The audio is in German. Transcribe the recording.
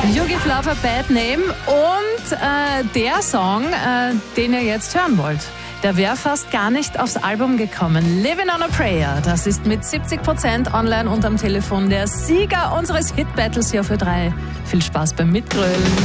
You Give Love a Bad Name und der Song, den ihr jetzt hören wollt, der wäre fast gar nicht aufs Album gekommen. Living on a Prayer, das ist mit 70% online und am Telefon der Sieger unseres Hit-Battles hier für 3. Viel Spaß beim Mitgrölen.